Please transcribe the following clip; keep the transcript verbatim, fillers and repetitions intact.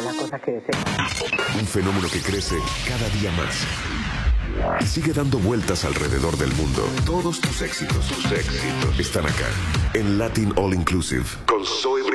con las cosas que desean. Un fenómeno que crece cada día más y sigue dando vueltas alrededor del mundo. Todos tus éxitos, tus éxitos están acá en Latin All Inclusive con Zoe